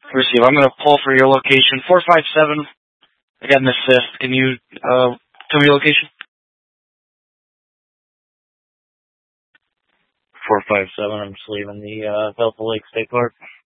Receive. I'm going to pull for your location. 457. I got an assist. Can you tell me your location? 457. I'm just leaving the Delta Lake State Park.